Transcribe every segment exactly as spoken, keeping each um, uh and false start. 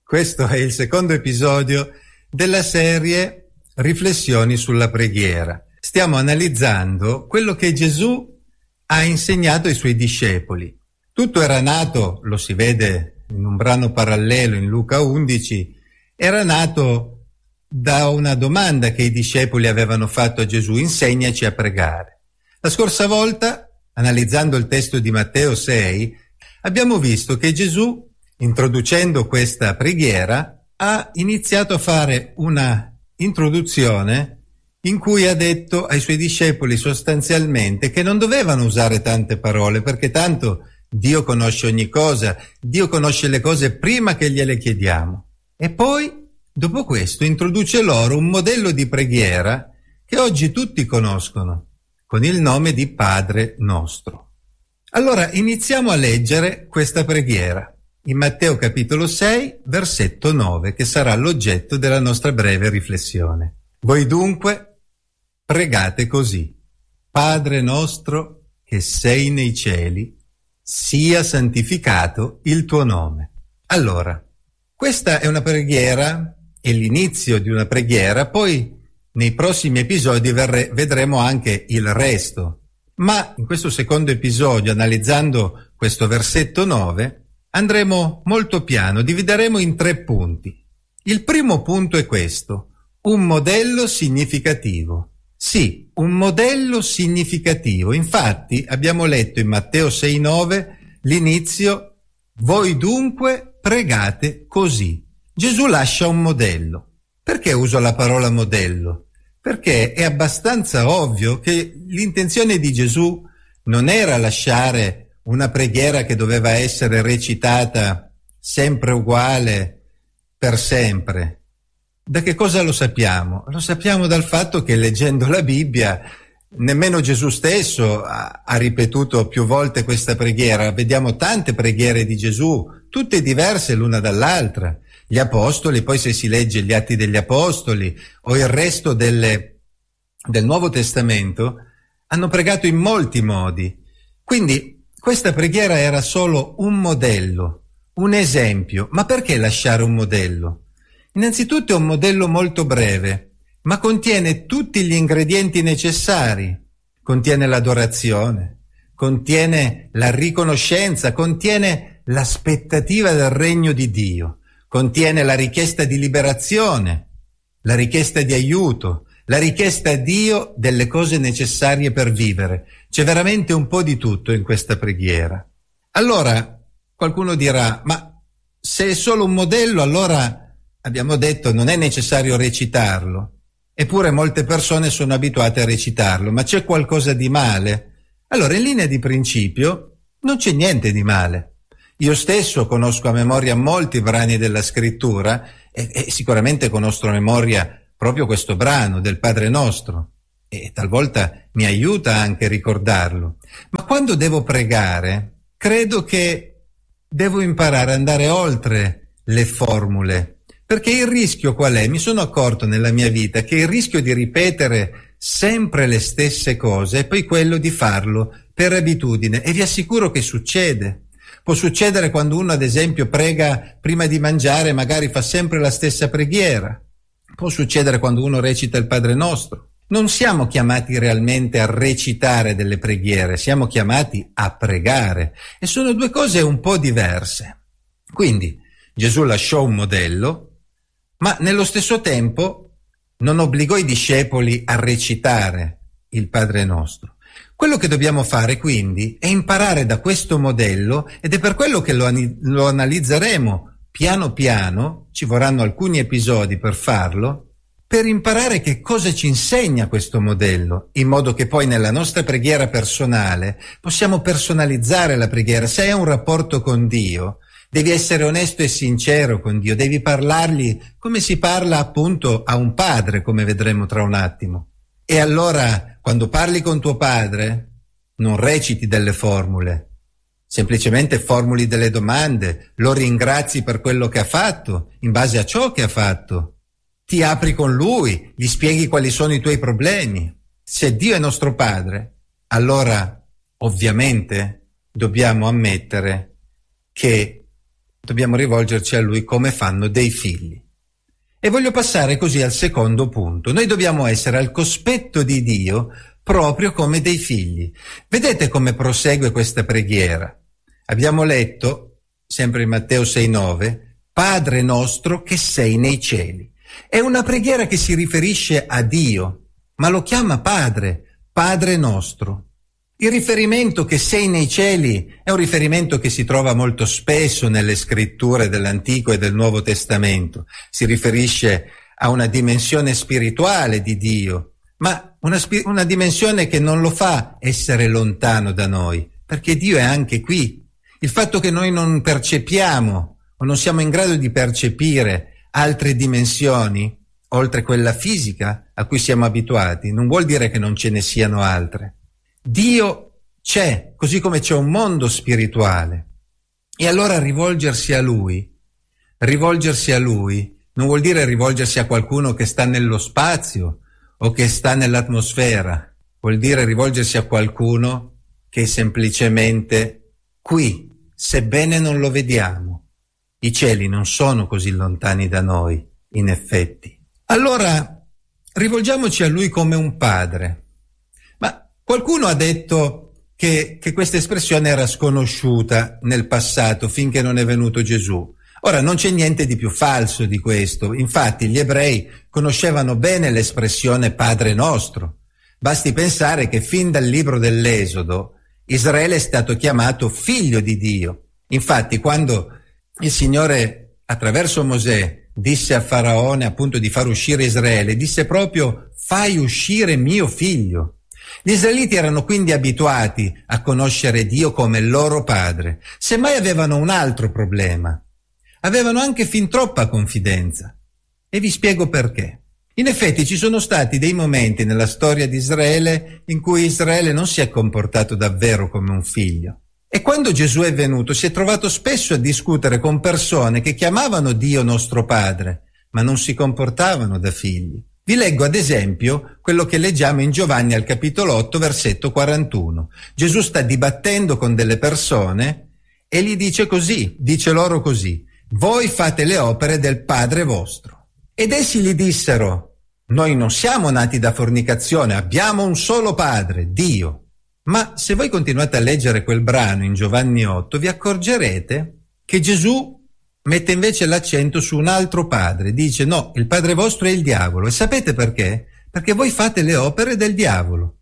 Questo è il secondo episodio della serie Riflessioni sulla preghiera. Stiamo analizzando quello che Gesù ha insegnato ai suoi discepoli. Tutto era nato, lo si vede in un brano parallelo in Luca undici, era nato da una domanda che i discepoli avevano fatto a Gesù: insegnaci a pregare. La scorsa volta, analizzando il testo di Matteo sei, abbiamo visto che Gesù, introducendo questa preghiera, ha iniziato a fare una introduzione in cui ha detto ai suoi discepoli sostanzialmente che non dovevano usare tante parole, perché tanto Dio conosce ogni cosa, Dio conosce le cose prima che gliele chiediamo. E poi, dopo questo, introduce loro un modello di preghiera che oggi tutti conoscono, con il nome di Padre nostro. Allora, iniziamo a leggere questa preghiera in Matteo capitolo sei, versetto nove, che sarà l'oggetto della nostra breve riflessione. Voi dunque pregate così: Padre nostro che sei nei cieli, sia santificato il tuo nome. Allora, questa è una preghiera, è l'inizio di una preghiera, poi nei prossimi episodi verre, vedremo anche il resto. Ma in questo secondo episodio, analizzando questo versetto nove, andremo molto piano, divideremo in tre punti. Il primo punto è questo: un modello significativo. Sì, un modello significativo. Infatti abbiamo letto in Matteo sei nove l'inizio: voi dunque pregate così. Gesù lascia un modello. Perché uso la parola modello? Perché è abbastanza ovvio che l'intenzione di Gesù non era lasciare una preghiera che doveva essere recitata sempre uguale per sempre. Da che cosa lo sappiamo? Lo sappiamo dal fatto che, leggendo la Bibbia, nemmeno Gesù stesso ha, ha ripetuto più volte questa preghiera. Vediamo tante preghiere di Gesù, tutte diverse l'una dall'altra. Gli apostoli, poi se si legge gli Atti degli Apostoli o il resto delle, del Nuovo Testamento, hanno pregato in molti modi. Quindi questa preghiera era solo un modello, un esempio. Ma perché lasciare un modello? Innanzitutto è un modello molto breve, ma contiene tutti gli ingredienti necessari. Contiene l'adorazione, contiene la riconoscenza, contiene l'aspettativa del regno di Dio, contiene la richiesta di liberazione, la richiesta di aiuto, la richiesta a Dio delle cose necessarie per vivere. C'è veramente un po' di tutto in questa preghiera. Allora, qualcuno dirà: ma se è solo un modello, allora abbiamo detto non è necessario recitarlo. Eppure molte persone sono abituate a recitarlo. Ma c'è qualcosa di male? Allora, in linea di principio, non c'è niente di male. Io stesso conosco a memoria molti brani della Scrittura e, e sicuramente conosco a memoria proprio questo brano del Padre nostro, e talvolta mi aiuta anche a ricordarlo. Ma quando devo pregare, credo che devo imparare ad andare oltre le formule. Perché il rischio qual è? Mi sono accorto nella mia vita che il rischio di ripetere sempre le stesse cose è poi quello di farlo per abitudine, e vi assicuro che succede. Può succedere quando uno, ad esempio, prega prima di mangiare, magari fa sempre la stessa preghiera. Può succedere quando uno recita il Padre nostro. Non siamo chiamati realmente a recitare delle preghiere, siamo chiamati a pregare, e sono due cose un po' diverse. Quindi Gesù lasciò un modello, ma nello stesso tempo non obbligò i discepoli a recitare il Padre nostro. Quello che dobbiamo fare quindi è imparare da questo modello, ed è per quello che lo, lo analizzeremo piano piano, ci vorranno alcuni episodi per farlo, per imparare che cosa ci insegna questo modello, in modo che poi nella nostra preghiera personale possiamo personalizzare la preghiera. Se hai un rapporto con Dio, devi essere onesto e sincero con Dio, devi parlargli come si parla appunto a un padre, come vedremo tra un attimo. E allora, quando parli con tuo padre, non reciti delle formule, semplicemente formuli delle domande, lo ringrazi per quello che ha fatto, in base a ciò che ha fatto. Ti apri con lui, gli spieghi quali sono i tuoi problemi. Se Dio è nostro padre, allora ovviamente dobbiamo ammettere che dobbiamo rivolgerci a Lui come fanno dei figli. E voglio passare così al secondo punto. Noi dobbiamo essere al cospetto di Dio proprio come dei figli. Vedete come prosegue questa preghiera? Abbiamo letto, sempre in Matteo sei nove, Padre nostro che sei nei cieli. È una preghiera che si riferisce a Dio, ma lo chiama Padre, Padre nostro. Il riferimento che sei nei cieli è un riferimento che si trova molto spesso nelle scritture dell'Antico e del Nuovo Testamento. Si riferisce a una dimensione spirituale di Dio, ma una, una dimensione che non lo fa essere lontano da noi, perché Dio è anche qui. Il fatto che noi non percepiamo o non siamo in grado di percepire altre dimensioni, oltre quella fisica a cui siamo abituati, non vuol dire che non ce ne siano altre. Dio c'è, così come c'è un mondo spirituale. E allora rivolgersi a Lui, rivolgersi a Lui non vuol dire rivolgersi a qualcuno che sta nello spazio o che sta nell'atmosfera, vuol dire rivolgersi a qualcuno che è semplicemente qui, sebbene non lo vediamo. I cieli non sono così lontani da noi, in effetti. Allora, rivolgiamoci a Lui come un padre. Qualcuno ha detto che, che questa espressione era sconosciuta nel passato finché non è venuto Gesù. Ora, non c'è niente di più falso di questo. Infatti, gli ebrei conoscevano bene l'espressione Padre nostro. Basti pensare che fin dal libro dell'Esodo Israele è stato chiamato figlio di Dio. Infatti, quando il Signore, attraverso Mosè, disse a Faraone appunto di far uscire Israele, disse proprio «Fai uscire mio figlio». Gli israeliti erano quindi abituati a conoscere Dio come loro padre. Semmai avevano un altro problema. Avevano anche fin troppa confidenza. E vi spiego perché. In effetti ci sono stati dei momenti nella storia di Israele in cui Israele non si è comportato davvero come un figlio. E quando Gesù è venuto si è trovato spesso a discutere con persone che chiamavano Dio nostro padre, ma non si comportavano da figli. Vi leggo ad esempio quello che leggiamo in Giovanni al capitolo otto, versetto quarantuno. Gesù sta dibattendo con delle persone e gli dice così, dice loro così: voi fate le opere del Padre vostro. Ed essi gli dissero: noi non siamo nati da fornicazione, abbiamo un solo Padre, Dio. Ma se voi continuate a leggere quel brano in Giovanni otto, vi accorgerete che Gesù mette invece l'accento su un altro padre. Dice no, il padre vostro è il diavolo. E sapete perché? Perché voi fate le opere del diavolo.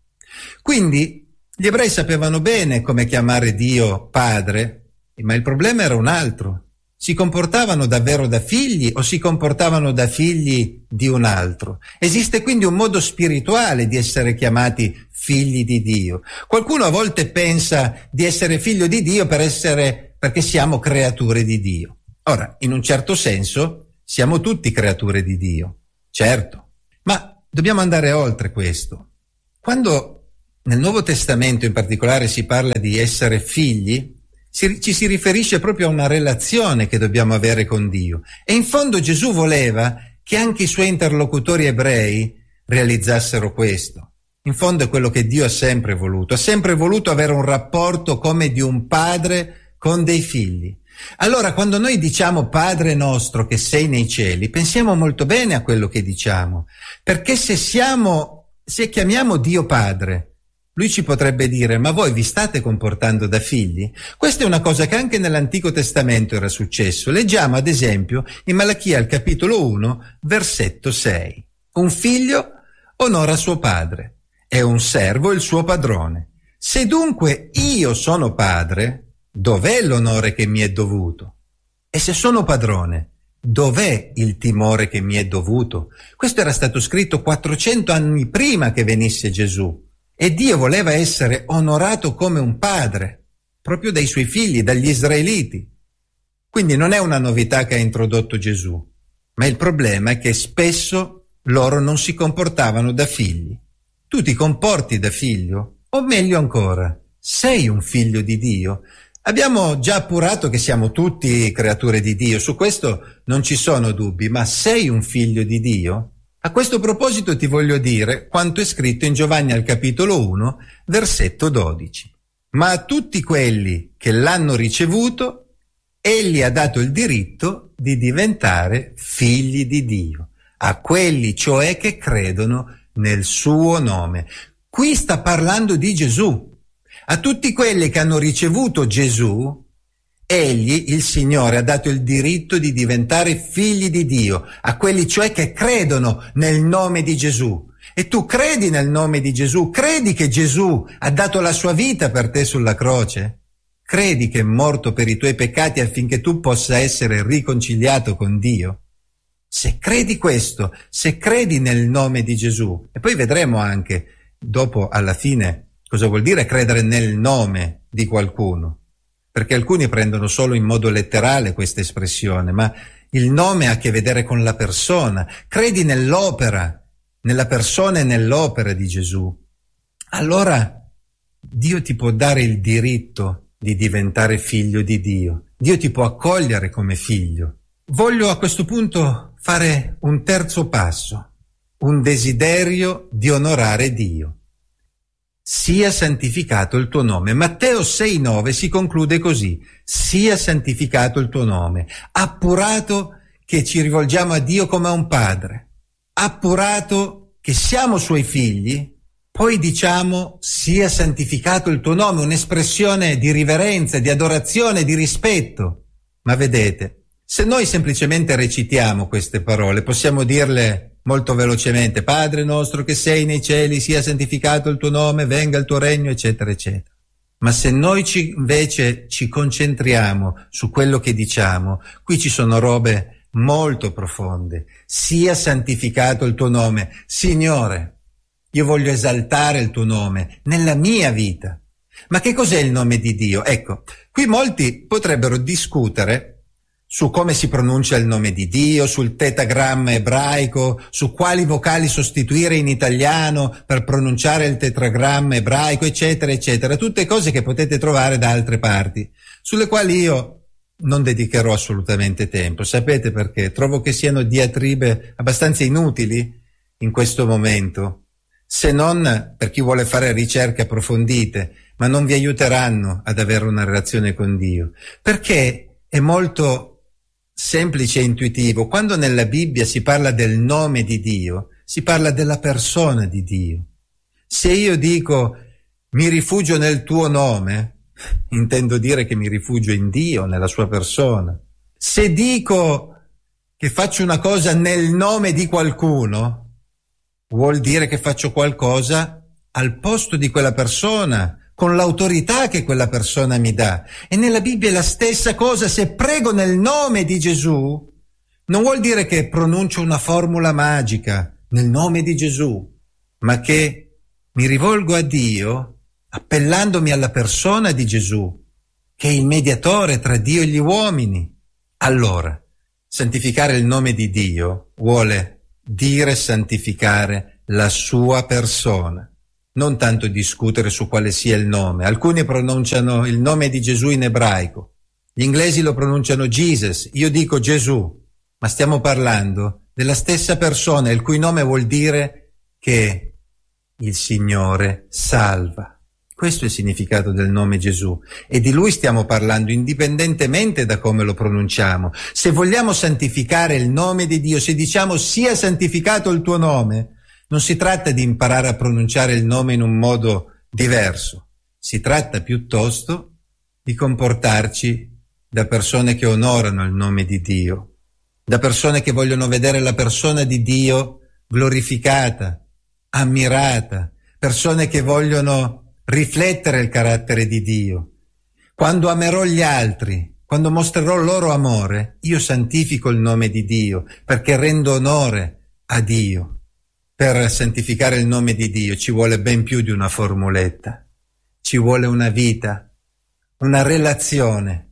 Quindi gli ebrei sapevano bene come chiamare Dio padre, ma il problema era un altro. Si comportavano davvero da figli o si comportavano da figli di un altro? Esiste quindi un modo spirituale di essere chiamati figli di Dio. Qualcuno a volte pensa di essere figlio di Dio per essere, perché siamo creature di Dio. Ora, in un certo senso, siamo tutti creature di Dio, certo, ma dobbiamo andare oltre questo. Quando nel Nuovo Testamento in particolare si parla di essere figli, si, ci si riferisce proprio a una relazione che dobbiamo avere con Dio. E in fondo Gesù voleva che anche i suoi interlocutori ebrei realizzassero questo. In fondo è quello che Dio ha sempre voluto, ha sempre voluto avere un rapporto come di un padre con dei figli. Allora, quando noi diciamo Padre nostro che sei nei cieli, pensiamo molto bene a quello che diciamo, perché se siamo, se chiamiamo Dio Padre, Lui ci potrebbe dire: ma voi vi state comportando da figli? Questa è una cosa che anche nell'Antico Testamento era successo. Leggiamo ad esempio in Malachia al capitolo uno, versetto sei. Un figlio onora suo padre e un servo il suo padrone. Se dunque io sono padre, dov'è l'onore che mi è dovuto? E se sono padrone, dov'è il timore che mi è dovuto? Questo era stato scritto quattrocento anni prima che venisse Gesù. E Dio voleva essere onorato come un padre, proprio dai suoi figli, dagli israeliti. Quindi non è una novità che ha introdotto Gesù, ma il problema è che spesso loro non si comportavano da figli. Tu ti comporti da figlio? O meglio ancora, sei un figlio di Dio? Abbiamo già appurato che siamo tutti creature di Dio, su questo non ci sono dubbi, ma sei un figlio di Dio? A questo proposito ti voglio dire quanto è scritto in Giovanni al capitolo uno, versetto dodici. Ma a tutti quelli che l'hanno ricevuto, Egli ha dato il diritto di diventare figli di Dio, a quelli cioè che credono nel suo nome. Qui sta parlando di Gesù. A tutti quelli che hanno ricevuto Gesù, egli, il Signore, ha dato il diritto di diventare figli di Dio, a quelli cioè che credono nel nome di Gesù. E tu credi nel nome di Gesù? Credi che Gesù ha dato la sua vita per te sulla croce? Credi che è morto per i tuoi peccati affinché tu possa essere riconciliato con Dio? Se credi questo, se credi nel nome di Gesù, e poi vedremo anche dopo alla fine cosa vuol dire credere nel nome di qualcuno, perché alcuni prendono solo in modo letterale questa espressione, ma il nome ha a che vedere con la persona. Credi nell'opera, nella persona e nell'opera di Gesù. Allora Dio ti può dare il diritto di diventare figlio di Dio. Dio ti può accogliere come figlio. Voglio a questo punto fare un terzo passo, un desiderio di onorare Dio. Sia santificato il tuo nome. Matteo sei nove si conclude così: sia santificato il tuo nome. Appurato che ci rivolgiamo a Dio come a un padre, appurato che siamo suoi figli, poi diciamo sia santificato il tuo nome, un'espressione di riverenza, di adorazione, di rispetto. Ma vedete, se noi semplicemente recitiamo queste parole, possiamo dirle molto velocemente: Padre nostro che sei nei cieli, sia santificato il tuo nome, venga il tuo regno, eccetera, eccetera. Ma se noi ci, invece ci concentriamo su quello che diciamo, qui ci sono robe molto profonde. Sia santificato il tuo nome. Signore, io voglio esaltare il tuo nome nella mia vita. Ma che cos'è il nome di Dio? Ecco, qui molti potrebbero discutere su come si pronuncia il nome di Dio, sul tetagramma ebraico, su quali vocali sostituire in italiano per pronunciare il tetragramma ebraico, eccetera, eccetera. Tutte cose che potete trovare da altre parti, sulle quali io non dedicherò assolutamente tempo. Sapete perché? Trovo che siano diatribe abbastanza inutili in questo momento, se non per chi vuole fare ricerche approfondite, ma non vi aiuteranno ad avere una relazione con Dio, perché è molto semplice e intuitivo. Quando nella Bibbia si parla del nome di Dio, si parla della persona di Dio. Se io dico mi rifugio nel tuo nome, intendo dire che mi rifugio in Dio, nella sua persona. Se dico che faccio una cosa nel nome di qualcuno, vuol dire che faccio qualcosa al posto di quella persona, con l'autorità che quella persona mi dà. E nella Bibbia è la stessa cosa. Se prego nel nome di Gesù, non vuol dire che pronuncio una formula magica nel nome di Gesù, ma che mi rivolgo a Dio appellandomi alla persona di Gesù, che è il mediatore tra Dio e gli uomini. Allora, santificare il nome di Dio vuole dire santificare la sua persona. Non tanto discutere su quale sia il nome. Alcuni pronunciano il nome di Gesù in ebraico, gli inglesi lo pronunciano Jesus, io dico Gesù, ma stiamo parlando della stessa persona, il cui nome vuol dire che il Signore salva. Questo è il significato del nome Gesù, e di Lui stiamo parlando indipendentemente da come lo pronunciamo. Se vogliamo santificare il nome di Dio, se diciamo sia santificato il tuo nome, non si tratta di imparare a pronunciare il nome in un modo diverso, si tratta piuttosto di comportarci da persone che onorano il nome di Dio, da persone che vogliono vedere la persona di Dio glorificata, ammirata, persone che vogliono riflettere il carattere di Dio. Quando amerò gli altri, quando mostrerò loro amore, io santifico il nome di Dio, perché rendo onore a Dio. Per santificare il nome di Dio ci vuole ben più di una formuletta, ci vuole una vita, una relazione.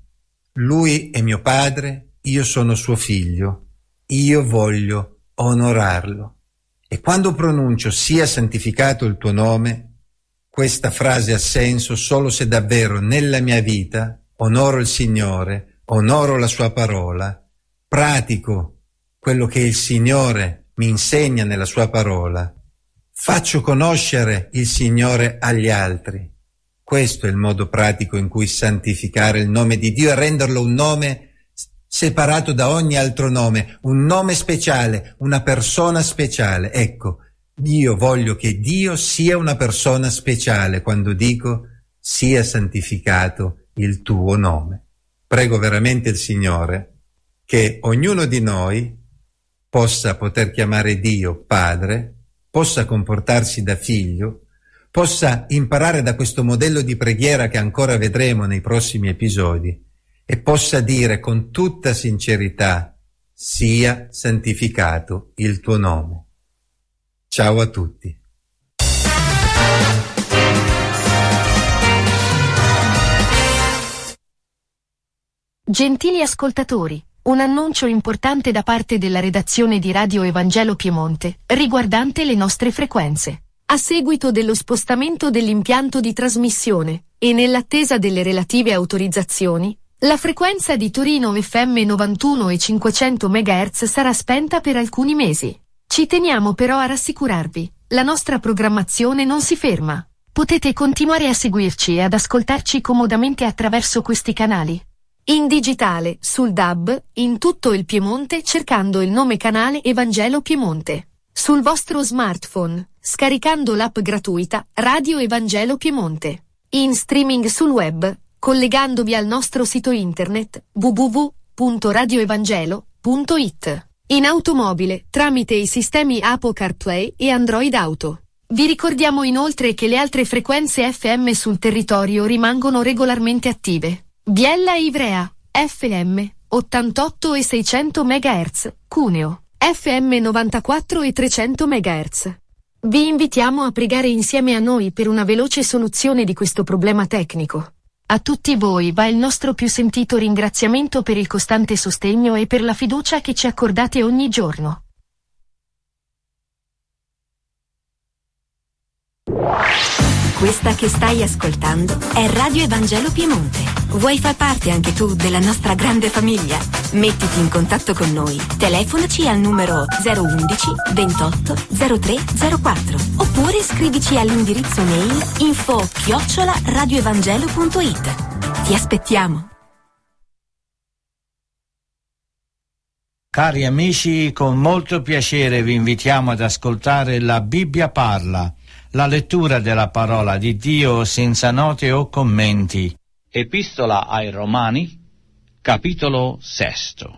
Lui è mio padre, io sono suo figlio, io voglio onorarlo. E quando pronuncio sia santificato il tuo nome, questa frase ha senso solo se davvero nella mia vita onoro il Signore, onoro la sua parola, pratico quello che il Signore mi insegna nella sua parola, faccio conoscere il Signore agli altri. Questo è il modo pratico in cui santificare il nome di Dio e renderlo un nome separato da ogni altro nome, un nome speciale, una persona speciale. Ecco, io voglio che Dio sia una persona speciale quando dico sia santificato il tuo nome. Prego veramente il Signore che ognuno di noi possa poter chiamare Dio Padre, possa comportarsi da figlio, possa imparare da questo modello di preghiera che ancora vedremo nei prossimi episodi e possa dire con tutta sincerità: sia santificato il tuo nome. Ciao a tutti. Gentili ascoltatori, un annuncio importante da parte della redazione di Radio Evangelo Piemonte, riguardante le nostre frequenze. A seguito dello spostamento dell'impianto di trasmissione, e nell'attesa delle relative autorizzazioni, la frequenza di Torino F M novantuno e cinquecento megahertz sarà spenta per alcuni mesi. Ci teniamo però a rassicurarvi, la nostra programmazione non si ferma. Potete continuare a seguirci e ad ascoltarci comodamente attraverso questi canali. In digitale, sul D A B, in tutto il Piemonte cercando il nome canale Evangelo Piemonte. Sul vostro smartphone, scaricando l'app gratuita Radio Evangelo Piemonte. In streaming sul web, collegandovi al nostro sito internet w w w punto radio evangelo punto i t. In automobile, tramite i sistemi Apple CarPlay e Android Auto. Vi ricordiamo inoltre che le altre frequenze F M sul territorio rimangono regolarmente attive. Biella e Ivrea, F M, ottantotto e seicento megahertz, Cuneo, F M novantaquattro e trecento megahertz. Vi invitiamo a pregare insieme a noi per una veloce soluzione di questo problema tecnico. A tutti voi va il nostro più sentito ringraziamento per il costante sostegno e per la fiducia che ci accordate ogni giorno. Questa che stai ascoltando è Radio Evangelo Piemonte. Vuoi far parte anche tu della nostra grande famiglia? Mettiti in contatto con noi. Telefonaci al numero zero undici ventotto zero tre zero quattro oppure scrivici all'indirizzo mail info chiocciola radioevangelo punto i t. Ti aspettiamo. Cari amici, con molto piacere vi invitiamo ad ascoltare La Bibbia Parla, la lettura della parola di Dio senza note o commenti. Epistola ai Romani, capitolo sesto.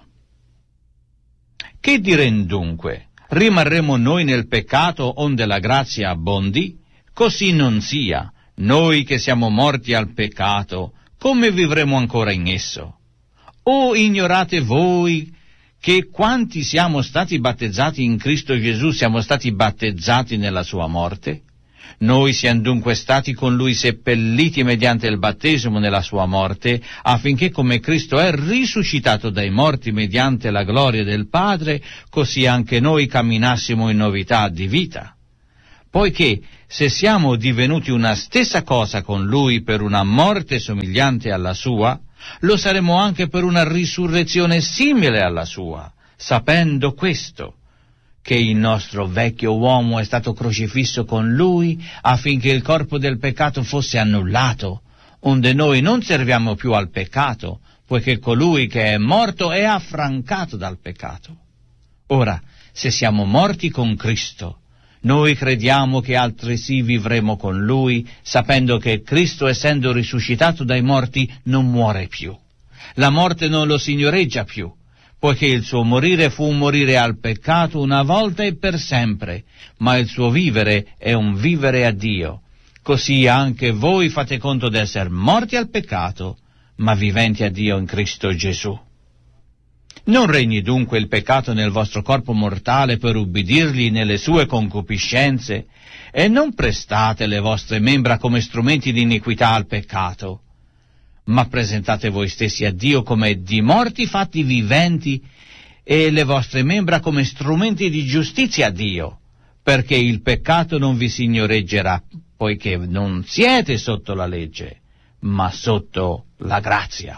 Che direm dunque? Rimarremo noi nel peccato onde la grazia abbondi? Così non sia. Noi che siamo morti al peccato, come vivremo ancora in esso? O ignorate voi che quanti siamo stati battezzati in Cristo Gesù siamo stati battezzati nella sua morte? Noi siamo dunque stati con lui seppelliti mediante il battesimo nella sua morte, affinché come Cristo è risuscitato dai morti mediante la gloria del Padre, così anche noi camminassimo in novità di vita. Poiché se siamo divenuti una stessa cosa con lui per una morte somigliante alla sua, lo saremo anche per una risurrezione simile alla sua, sapendo questo, che il nostro vecchio uomo è stato crocifisso con lui affinché il corpo del peccato fosse annullato, onde noi non serviamo più al peccato, poiché colui che è morto è affrancato dal peccato. Ora, se siamo morti con Cristo, noi crediamo che altresì vivremo con lui, sapendo che Cristo, essendo risuscitato dai morti, non muore più. La morte non lo signoreggia più, poiché il suo morire fu un morire al peccato una volta e per sempre, ma il suo vivere è un vivere a Dio. Così anche voi fate conto d'essere morti al peccato, ma viventi a Dio in Cristo Gesù. Non regni dunque il peccato nel vostro corpo mortale per ubbidirgli nelle sue concupiscenze, e non prestate le vostre membra come strumenti di iniquità al peccato, ma presentate voi stessi a Dio come di morti fatti viventi e le vostre membra come strumenti di giustizia a Dio, perché il peccato non vi signoreggerà, poiché non siete sotto la legge, ma sotto la grazia.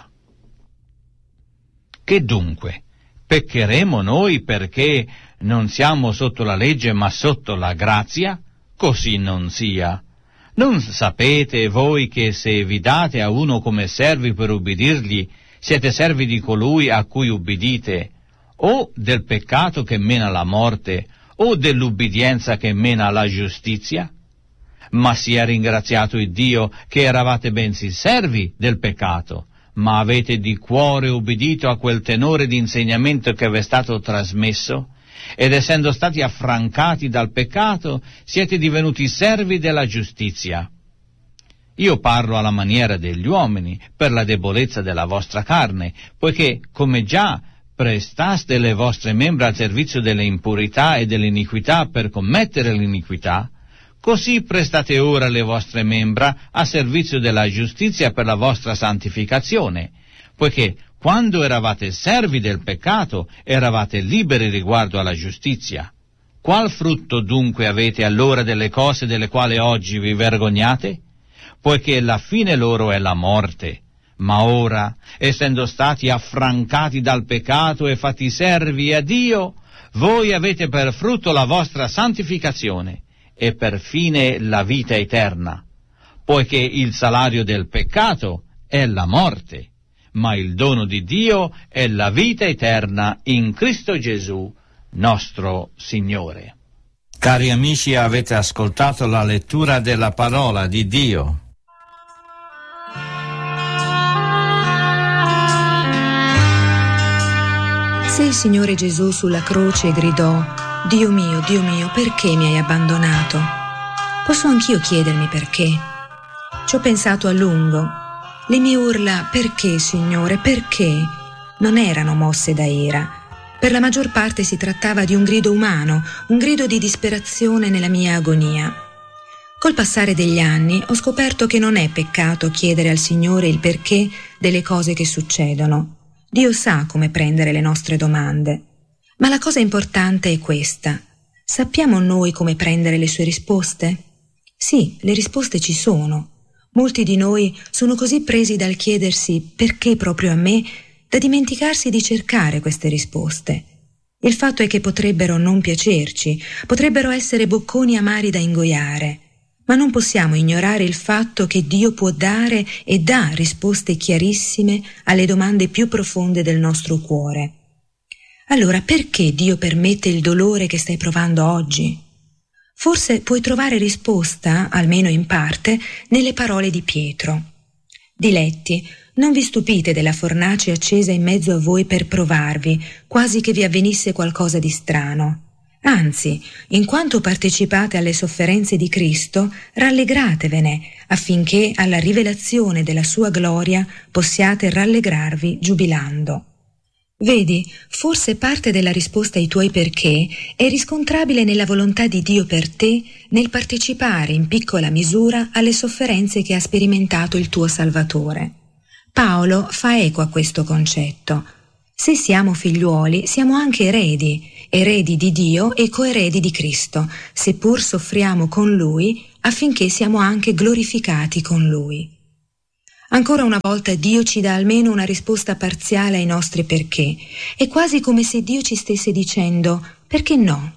Che dunque? Peccheremo noi perché non siamo sotto la legge ma sotto la grazia? Così non sia. Non sapete voi che se vi date a uno come servi per ubbidirgli, siete servi di colui a cui ubbidite, o del peccato che mena alla morte, o dell'ubbidienza che mena alla giustizia? Ma sia ringraziato il Dio che eravate bensì servi del peccato, ma avete di cuore ubbidito a quel tenore di insegnamento che vi è stato trasmesso, ed essendo stati affrancati dal peccato, siete divenuti servi della giustizia. Io parlo alla maniera degli uomini, per la debolezza della vostra carne, poiché, come già prestaste le vostre membra al servizio delle impurità e dell'iniquità per commettere l'iniquità, così prestate ora le vostre membra a servizio della giustizia per la vostra santificazione, poiché quando eravate servi del peccato eravate liberi riguardo alla giustizia. Qual frutto dunque avete allora delle cose delle quali oggi vi vergognate? Poiché la fine loro è la morte. Ma ora, essendo stati affrancati dal peccato e fatti servi a Dio, voi avete per frutto la vostra santificazione e per fine la vita eterna, poiché il salario del peccato è la morte, ma il dono di Dio è la vita eterna in Cristo Gesù, nostro Signore. Cari amici, avete ascoltato la lettura della parola di Dio. Se il Signore Gesù sulla croce gridò: Dio mio, Dio mio, perché mi hai abbandonato? Posso anch'io chiedermi perché. Ci ho pensato a lungo. Le mie urla "perché, Signore, perché?" non erano mosse da ira. Per la maggior parte si trattava di un grido umano, un grido di disperazione nella mia agonia. Col passare degli anni ho scoperto che non è peccato chiedere al Signore il perché delle cose che succedono. Dio sa come prendere le nostre domande. Ma la cosa importante è questa: sappiamo noi come prendere le sue risposte? Sì, le risposte ci sono. Molti di noi sono così presi dal chiedersi perché proprio a me, da dimenticarsi di cercare queste risposte. Il fatto è che potrebbero non piacerci, potrebbero essere bocconi amari da ingoiare, ma non possiamo ignorare il fatto che Dio può dare e dà risposte chiarissime alle domande più profonde del nostro cuore. Allora, perché Dio permette il dolore che stai provando oggi? Forse puoi trovare risposta, almeno in parte, nelle parole di Pietro. Diletti, non vi stupite della fornace accesa in mezzo a voi per provarvi, quasi che vi avvenisse qualcosa di strano. Anzi, in quanto partecipate alle sofferenze di Cristo, rallegratevene, affinché alla rivelazione della sua gloria possiate rallegrarvi giubilando. Vedi, forse parte della risposta ai tuoi perché è riscontrabile nella volontà di Dio per te nel partecipare in piccola misura alle sofferenze che ha sperimentato il tuo Salvatore. Paolo fa eco a questo concetto. Se siamo figliuoli, siamo anche eredi, eredi di Dio e coeredi di Cristo, seppur soffriamo con Lui, affinché siamo anche glorificati con Lui. Ancora una volta Dio ci dà almeno una risposta parziale ai nostri perché. È quasi come se Dio ci stesse dicendo: perché no?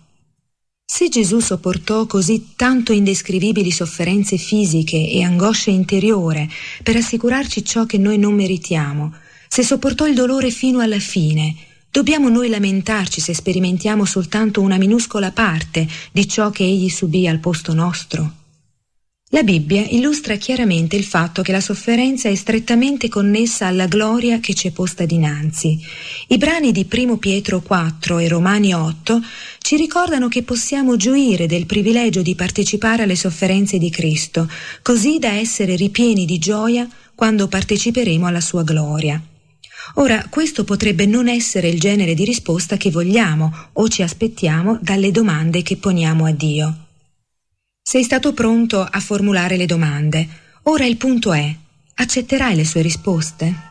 Se Gesù sopportò così tanto indescrivibili sofferenze fisiche e angosce interiore per assicurarci ciò che noi non meritiamo, se sopportò il dolore fino alla fine, dobbiamo noi lamentarci se sperimentiamo soltanto una minuscola parte di ciò che Egli subì al posto nostro? La Bibbia illustra chiaramente il fatto che la sofferenza è strettamente connessa alla gloria che ci è posta dinanzi. I brani di primo Pietro quattro e Romani otto ci ricordano che possiamo gioire del privilegio di partecipare alle sofferenze di Cristo, così da essere ripieni di gioia quando parteciperemo alla sua gloria. Ora, questo potrebbe non essere il genere di risposta che vogliamo o ci aspettiamo dalle domande che poniamo a Dio. Sei stato pronto a formulare le domande. Ora il punto è: accetterai le sue risposte?